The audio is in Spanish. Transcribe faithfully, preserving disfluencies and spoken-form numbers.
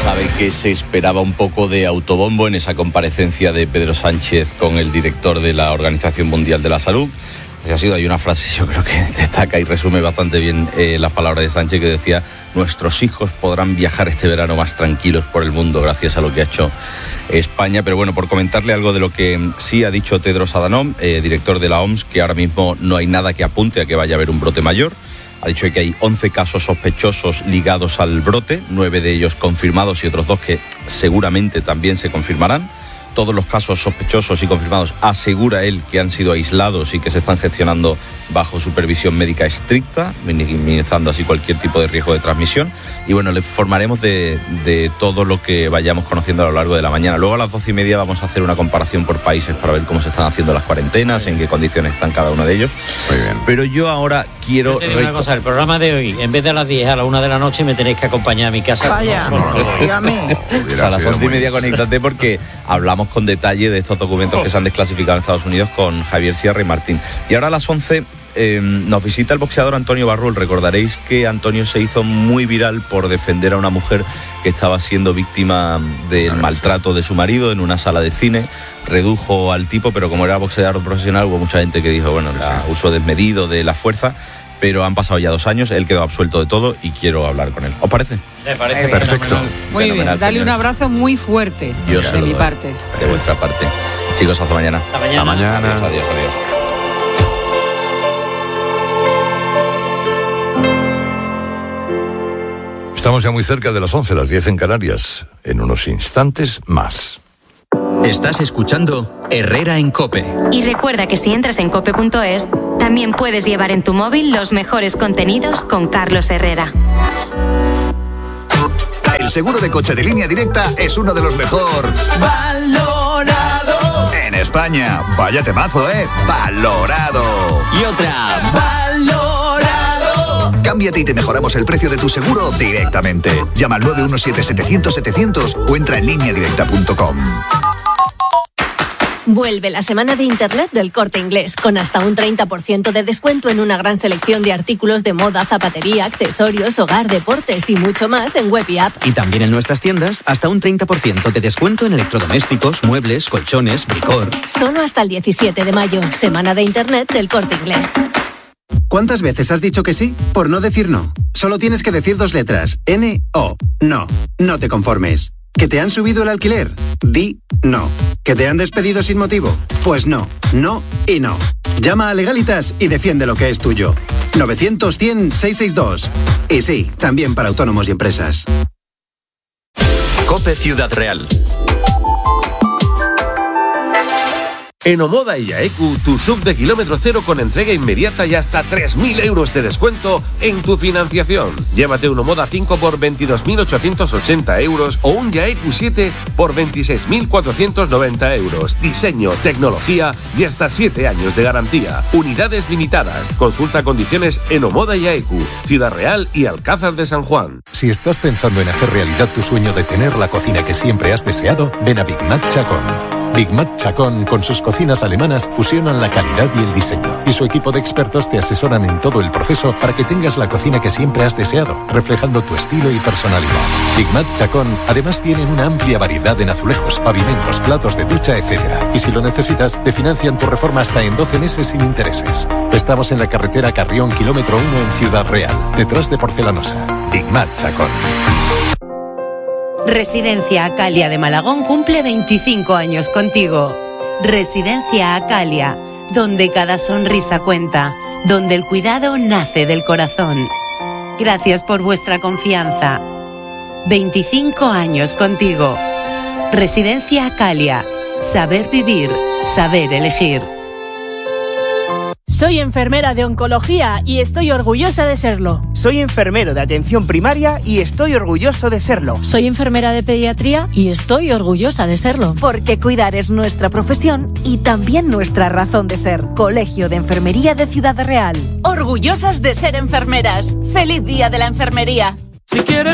Sabe que se esperaba un poco de autobombo en esa comparecencia de Pedro Sánchez con el director de la Organización Mundial de la Salud. Ha sido, hay una frase, yo creo que destaca y resume bastante bien eh, las palabras de Sánchez, que decía: nuestros hijos podrán viajar este verano más tranquilos por el mundo gracias a lo que ha hecho España. Pero bueno, por comentarle algo de lo que sí ha dicho Tedros Adhanom, eh, director de la O M S, que ahora mismo no hay nada que apunte a que vaya a haber un brote mayor. Ha dicho que hay once casos sospechosos ligados al brote, nueve de ellos confirmados y otros dos que seguramente también se confirmarán. Todos los casos sospechosos y confirmados, asegura él, que han sido aislados y que se están gestionando bajo supervisión médica estricta, minimizando así cualquier tipo de riesgo de transmisión. Y bueno, le informaremos de, de todo lo que vayamos conociendo a lo largo de la mañana. Luego a las doce y media vamos a hacer una comparación por países para ver cómo se están haciendo las cuarentenas, en qué condiciones están cada uno de ellos. Muy bien. Pero yo ahora quiero... Yo te digo una cosa, el programa de hoy, en vez de a las diez, a la una de la noche, me tenéis que acompañar a mi casa. Vaya, dígame. O sea, a las once y media conéctate, porque hablamos con detalle de estos documentos que se han desclasificado en Estados Unidos con Javier Sierra y Martín. Y ahora a las once eh, nos visita el boxeador Antonio Barrul. Recordaréis que Antonio se hizo muy viral por defender a una mujer que estaba siendo víctima del maltrato de su marido en una sala de cine. Redujo al tipo, pero como era boxeador profesional, hubo mucha gente que dijo, bueno, la uso desmedido de la fuerza. Pero han pasado ya dos años, él quedó absuelto de todo y quiero hablar con él. ¿Os parece? Me parece perfecto. fenomenal. Muy bien, dale señores. Un abrazo muy fuerte Yo de mi parte. De vuestra parte. Chicos, hasta mañana. Hasta mañana. Hasta mañana. Adiós, adiós, adiós. Estamos ya muy cerca de las once, las diez en Canarias. En unos instantes más. Estás escuchando Herrera en COPE. Y recuerda que si entras en cope punto es, también puedes llevar en tu móvil los mejores contenidos con Carlos Herrera. El seguro de coche de Línea Directa es uno de los mejor valorado en España. Vaya temazo, ¿eh? Valorado. Y otra. Valorado. Cámbiate y te mejoramos el precio de tu seguro directamente. Llama al nueve uno siete, setecientos, setecientos o entra en línea directa punto com. Vuelve la semana de Internet del Corte Inglés, con hasta un treinta por ciento de descuento en una gran selección de artículos de moda, zapatería, accesorios, hogar, deportes y mucho más en web y app. Y también en nuestras tiendas, hasta un treinta por ciento de descuento en electrodomésticos, muebles, colchones, bricor. Solo hasta el diecisiete de mayo, semana de Internet del Corte Inglés. ¿Cuántas veces has dicho que sí por no decir no? Solo tienes que decir dos letras, N O. No, no te conformes. ¿Que te han subido el alquiler? Di no. ¿Que te han despedido sin motivo? Pues no, no y no. Llama a Legalitas y defiende lo que es tuyo. novecientos, cien, seiscientos sesenta y dos. Y sí, también para autónomos y empresas. COPE Ciudad Real. En Omoda y Aecu, tu sub de kilómetro cero con entrega inmediata y hasta tres mil euros de descuento en tu financiación. Llévate un Omoda cinco por veintidós mil ochocientos ochenta euros o un Aecu siete por veintiséis mil cuatrocientos noventa euros. Diseño, tecnología y hasta siete años de garantía. Unidades limitadas. Consulta condiciones en Omoda y Aecu, Ciudad Real y Alcázar de San Juan. Si estás pensando en hacer realidad tu sueño de tener la cocina que siempre has deseado, ven a Big Mac Chacón. Big Mac Chacón, con sus cocinas alemanas, fusionan la calidad y el diseño. Y su equipo de expertos te asesoran en todo el proceso para que tengas la cocina que siempre has deseado, reflejando tu estilo y personalidad. Big Mac Chacón además tienen una amplia variedad en azulejos, pavimentos, platos de ducha, etcétera. Y si lo necesitas, te financian tu reforma hasta en doce meses sin intereses. Estamos en la carretera Carrión, kilómetro uno en Ciudad Real, detrás de Porcelanosa. Big Mac Chacón. Residencia Acalia de Malagón cumple veinticinco años contigo. Residencia Acalia, donde cada sonrisa cuenta, donde el cuidado nace del corazón. Gracias por vuestra confianza. veinticinco años contigo. Residencia Acalia, saber vivir, saber elegir. Soy enfermera de oncología y estoy orgullosa de serlo. Soy enfermero de atención primaria y estoy orgulloso de serlo. Soy enfermera de pediatría y estoy orgullosa de serlo. Porque cuidar es nuestra profesión y también nuestra razón de ser. Colegio de Enfermería de Ciudad Real. Orgullosas de ser enfermeras. ¡Feliz Día de la Enfermería! Si quieres